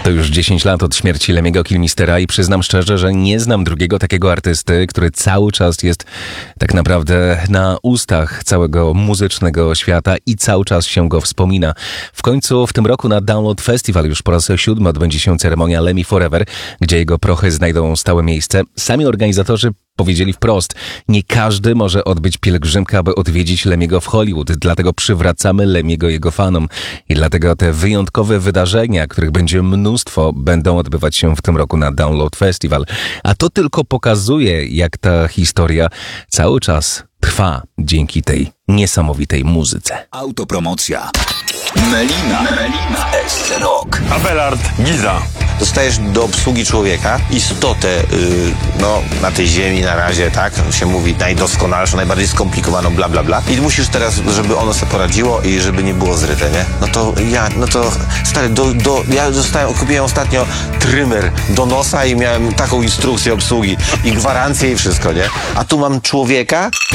To już 10 lat od śmierci Lemiego Kilmistera i przyznam szczerze, że nie znam drugiego takiego artysty, który cały czas jest tak naprawdę na ustach całego muzycznego świata i cały czas się go wspomina. W końcu w tym roku na Download Festival już po raz 7 odbędzie się ceremonia Lemmy Forever, gdzie jego prochy znajdą stałe miejsce. Sami organizatorzy powiedzieli wprost, nie każdy może odbyć pielgrzymkę, aby odwiedzić Lemiego w Hollywood, dlatego przywracamy Lemiego jego fanom i dlatego te wyjątkowe wydarzenia, których będzie mnóstwo, będą odbywać się w tym roku na Download Festival. A to tylko pokazuje, jak ta historia cały czas trwa dzięki tej niesamowitej muzyce. Autopromocja. Melina SC Rock. Abelard Giza. Dostajesz do obsługi człowieka istotę, na tej ziemi na razie, tak, się mówi najdoskonalszą, najbardziej skomplikowaną, bla, bla, bla. I musisz teraz, żeby ono sobie poradziło i żeby nie było zryte, nie? Stary, ja kupiłem ostatnio trymer do nosa i miałem taką instrukcję obsługi i gwarancję i wszystko, nie? A tu mam człowieka,